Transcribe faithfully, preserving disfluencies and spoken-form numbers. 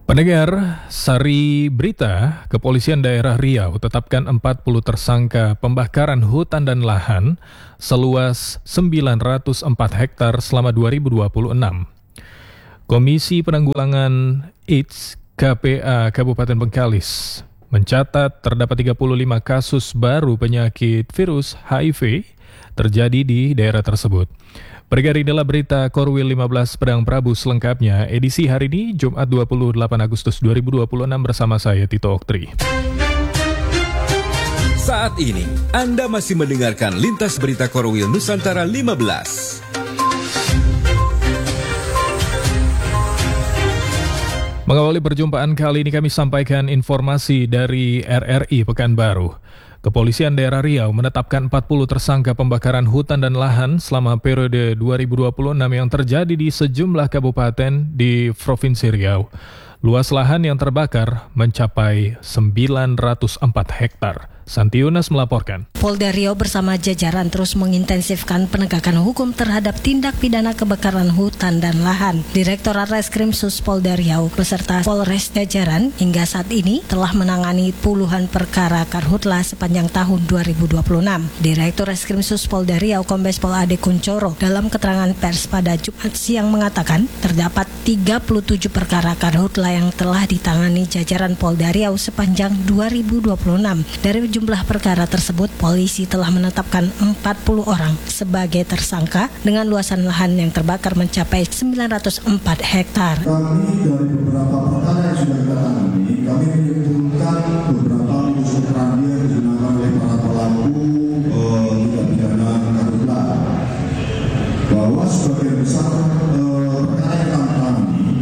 Pendengar, Sari Berita, Kepolisian Daerah Riau tetapkan empat puluh tersangka pembakaran hutan dan lahan seluas sembilan ratus empat hektar selama dua ribu dua puluh enam. Komisi Penanggulangan AIDS K P A Kabupaten Bengkalis mencatat terdapat tiga puluh lima kasus baru penyakit virus H I V terjadi di daerah tersebut. Berikut inilah berita Korwil lima belas Pedang Prabu selengkapnya, edisi hari ini, Jumat dua puluh delapan Agustus dua ribu dua puluh enam bersama saya, Tito Oktri. Saat ini, Anda masih mendengarkan Lintas Berita Korwil Nusantara lima belas. Mengawali perjumpaan kali ini kami sampaikan informasi dari R R I Pekanbaru. Kepolisian Daerah Riau menetapkan empat puluh tersangka pembakaran hutan dan lahan selama periode dua ribu dua puluh enam yang terjadi di sejumlah kabupaten di Provinsi Riau. Luas lahan yang terbakar mencapai sembilan ratus empat hektar. Santi Yunas melaporkan. Polda Riau bersama jajaran terus mengintensifkan penegakan hukum terhadap tindak pidana kebakaran hutan dan lahan. Direktorat Reskrim Sus Polda Riau beserta Polres jajaran hingga saat ini telah menangani puluhan perkara karhutla sepanjang tahun dua ribu dua puluh enam. Direktur Reskrim Sus Polda Riau Kombes Pol Ade Kuncoro dalam keterangan pers pada Jumat siang mengatakan terdapat tiga puluh tujuh perkara karhutla yang telah ditangani jajaran Polda Riau sepanjang dua ribu dua puluh enam. Dari jumlah perkara tersebut, polisi telah menetapkan empat puluh orang sebagai tersangka dengan luasan lahan yang terbakar mencapai sembilan ratus empat hektar. Kami dari beberapa perkara yang sudah kita tangani, kami menyebut